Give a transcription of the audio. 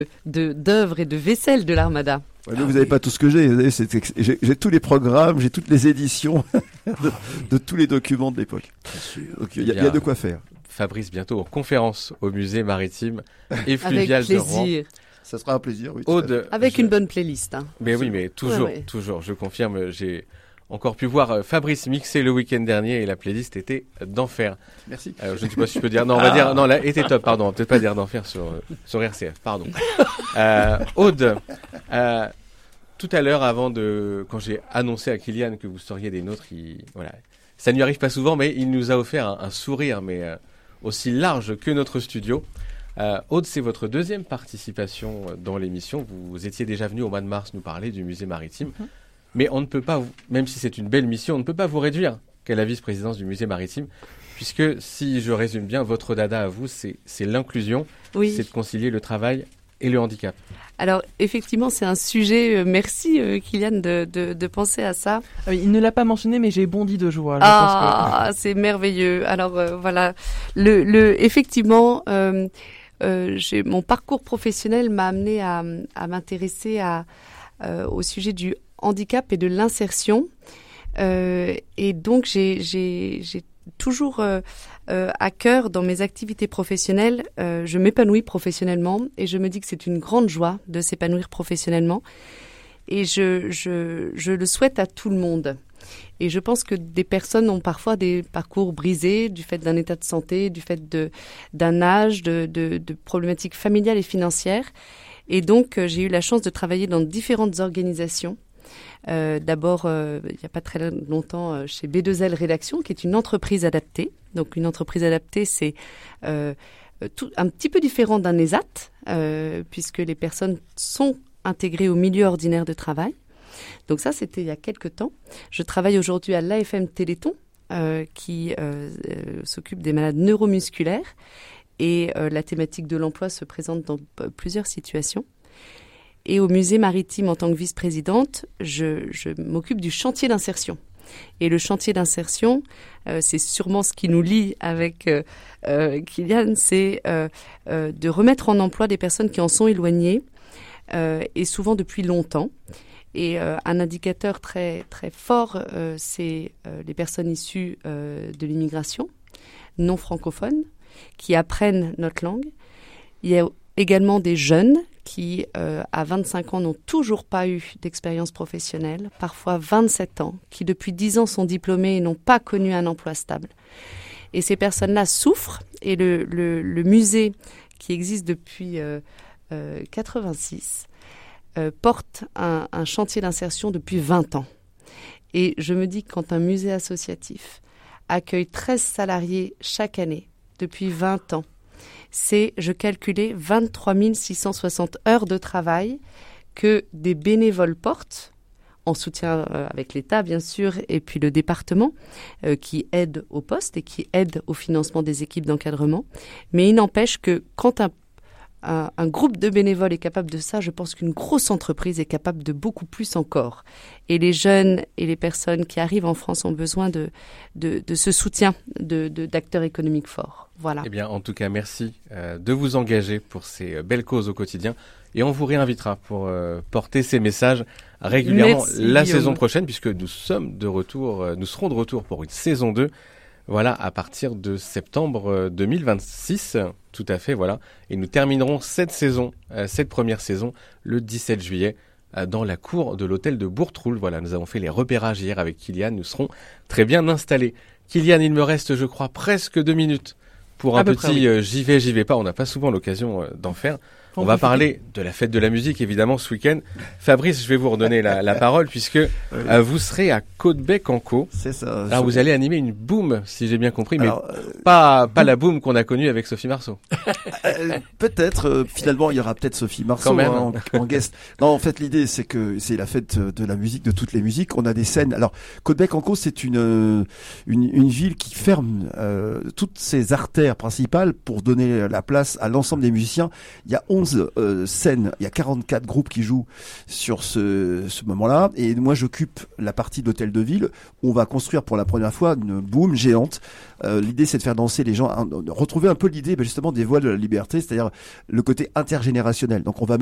d'œuvres et de vaisselle de l'Armada. Ouais, mais vous n'avez pas tout ce que j'ai. J'ai tous les programmes, j'ai toutes les éditions de tous les documents de l'époque. Donc il y a de quoi faire. Fabrice, bientôt en conférence au musée maritime et fluvial de Rouen. Avec plaisir. Ça sera un plaisir, oui. Aude, Avec une bonne playlist. Hein. Mais oui, mais toujours, je confirme, j'ai encore pu voir Fabrice mixer le week-end dernier et la playlist était d'enfer. Merci. Je ne sais pas si je peux dire, non, on va dire, non, là, était top, pardon, on va peut-être pas dire d'enfer sur RCF, pardon. Aude, tout à l'heure, quand j'ai annoncé à Kylian que vous seriez des nôtres, voilà, ça ne lui arrive pas souvent, mais il nous a offert un sourire, mais aussi large que notre studio. Aude, c'est votre deuxième participation dans l'émission. Vous étiez déjà venu au mois de mars nous parler du musée maritime. Mais on ne peut pas, même si c'est une belle mission, on ne peut pas vous réduire qu'à la vice-présidence du musée maritime, puisque si je résume bien, votre dada à vous, c'est l'inclusion, c'est de concilier le travail et le handicap. Alors effectivement, c'est un sujet, merci Kylian de penser à ça. Il ne l'a pas mentionné, mais j'ai bondi de joie. C'est merveilleux. Alors voilà, effectivement, mon parcours professionnel m'a amené à m'intéresser au sujet du handicap et de l'insertion. Et donc, j'ai toujours à cœur dans mes activités professionnelles, je m'épanouis professionnellement et je me dis que c'est une grande joie de s'épanouir professionnellement. Et je le souhaite à tout le monde. Et je pense que des personnes ont parfois des parcours brisés du fait d'un état de santé, du fait d'un âge, de problématiques familiales et financières. Et donc, j'ai eu la chance de travailler dans différentes organisations. D'abord, il n'y a pas très longtemps, chez B2L Rédaction, qui est une entreprise adaptée. Donc, une entreprise adaptée, c'est un petit peu différent d'un ESAT, puisque les personnes sont intégrées au milieu ordinaire de travail. Donc ça, c'était il y a quelques temps. Je travaille aujourd'hui à l'AFM Téléthon, qui s'occupe des malades neuromusculaires. Et la thématique de l'emploi se présente dans plusieurs situations. Et au musée maritime, en tant que vice-présidente, je m'occupe du chantier d'insertion. Et le chantier d'insertion, c'est sûrement ce qui nous lie avec Kylian, c'est de remettre en emploi des personnes qui en sont éloignées, et souvent depuis longtemps. Et un indicateur très, très fort, c'est les personnes issues de l'immigration, non francophones, qui apprennent notre langue. Il y a également des jeunes qui, à 25 ans, n'ont toujours pas eu d'expérience professionnelle, parfois 27 ans, qui depuis 10 ans sont diplômés et n'ont pas connu un emploi stable. Et ces personnes-là souffrent, et le musée, qui existe depuis 86, porte un chantier d'insertion depuis 20 ans. Et je me dis que quand un musée associatif accueille 13 salariés chaque année, depuis 20 ans, je calculais 23 660 heures de travail que des bénévoles portent, en soutien avec l'État bien sûr, et puis le département qui aide au poste et qui aide au financement des équipes d'encadrement. Mais il n'empêche que quand un groupe de bénévoles est capable de ça, je pense qu'une grosse entreprise est capable de beaucoup plus encore. Et les jeunes et les personnes qui arrivent en France ont besoin de ce soutien d'acteurs économiques forts. Voilà. Eh bien, en tout cas, merci de vous engager pour ces belles causes au quotidien. Et on vous réinvitera pour porter ces messages régulièrement saison prochaine, puisque nous serons de retour pour une saison 2. Voilà, à partir de septembre 2026, tout à fait, voilà. Et nous terminerons cette première saison, le 17 juillet, dans la cour de l'hôtel de Bourtroul. Voilà, nous avons fait les repérages hier avec Kylian, nous serons très bien installés. Kylian, il me reste, je crois, presque 2 minutes pour un petit j'y vais pas. On n'a pas souvent l'occasion d'en faire. On va parler de la fête de la musique, évidemment, ce week-end. Fabrice, je vais vous redonner la parole, puisque vous serez à Côte-Bec-en-Caux. C'est ça. Alors, vous allez animer une boom, si j'ai bien compris, mais pas la boom qu'on a connue avec Sophie Marceau. Peut-être, finalement, il y aura peut-être Sophie Marceau en guest. Non, en fait, l'idée, c'est que c'est la fête de la musique, de toutes les musiques. On a des scènes. Alors, Côte-Bec-en-Caux, c'est une ville qui ferme toutes ses artères principales pour donner la place à l'ensemble des musiciens. Il y a 11 11 scènes, il y a 44 groupes qui jouent sur ce moment-là, et moi j'occupe la partie de l'hôtel de ville où on va construire pour la première fois une boum géante. L'idée c'est de faire danser les gens, retrouver un peu l'idée justement des voiles de la liberté, c'est-à-dire le côté intergénérationnel. Donc on va